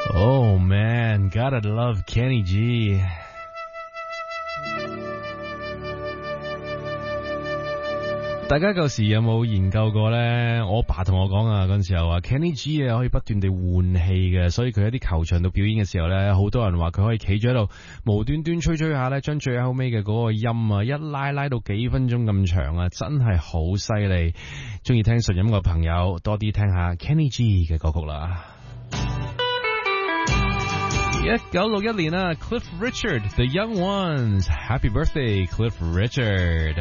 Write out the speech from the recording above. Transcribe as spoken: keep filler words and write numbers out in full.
Oh man, gotta love Kenny G。大家舊時有冇研究過呢？我爸同我講啊，嗰陣時候話 Kenny G 啊可以不斷地換氣嘅，所以佢喺啲球場度表演嘅時候呢，好多人話佢可以企咗喺度無端端吹吹下呢，將最後尾嘅嗰個音啊一拉拉到幾分鐘咁長啊，真係好犀利！中意聽純音樂嘅朋友多啲聽下 Kenny G 嘅歌曲啦。一九六一年啊 ，Cliff Richard The Young Ones，Happy Birthday Cliff Richard。